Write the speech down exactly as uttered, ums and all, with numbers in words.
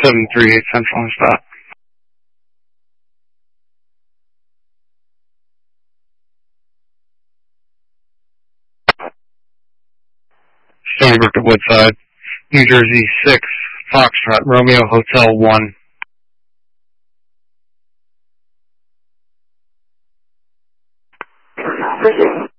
seven three eight Central and stop. Stony Brook to Woodside, New Jersey six, Foxtrot, Romeo Hotel one. Appreciate it.